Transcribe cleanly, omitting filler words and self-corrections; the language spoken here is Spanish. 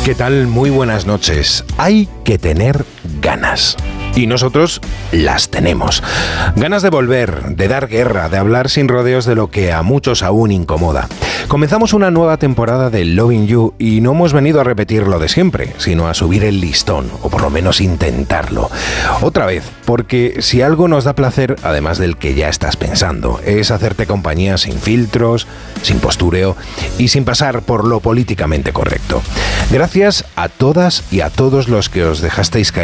¿Qué tal? Muy buenas noches. Hay que tener ganas. Y nosotros las tenemos. Ganas de volver, de dar guerra, de hablar sin rodeos de lo que a muchos aún incomoda. Comenzamos una nueva temporada de Loving You y no hemos venido a repetir lo de siempre, sino a subir el listón, o por lo menos intentarlo. Otra vez, porque si algo nos da placer, además del que ya estás pensando, es hacerte compañía sin filtros, sin postureo y sin pasar por lo políticamente correcto. Gracias a todas y a todos los que os dejasteis caer